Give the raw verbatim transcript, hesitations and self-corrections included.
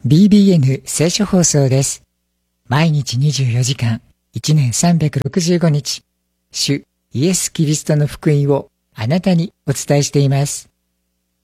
ビービーエヌ 聖書放送です。毎日にじゅうよじかん、いちねんさんびゃくろくじゅうごにち、主イエス・キリストの福音をあなたにお伝えしています。